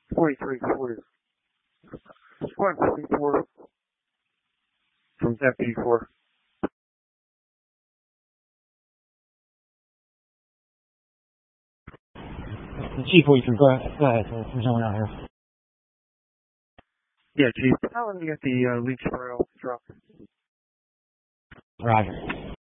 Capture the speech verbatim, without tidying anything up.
forty-three forty. Squad forty-four from Deputy four. Chief forty-three, go ahead. Go ahead. There's no one out here. Yeah, Chief. How long you got the uh, Lynchboro truck? Roger.